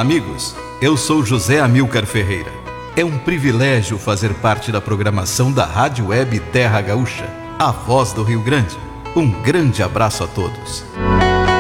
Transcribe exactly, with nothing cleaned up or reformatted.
amigos. Eu sou José Amilcar Ferreira. É um privilégio fazer parte da programação da Rádio Web Terra Gaúcha, a voz do Rio Grande. Um grande abraço a todos.